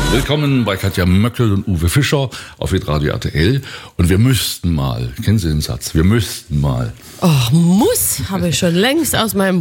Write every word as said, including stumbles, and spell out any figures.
Willkommen bei Katja Möckel und Uwe Fischer auf Hitradio R T L. Und wir müssten mal, kennen Sie den Satz, wir müssten mal. Oh, muss, habe ich schon längst aus meinem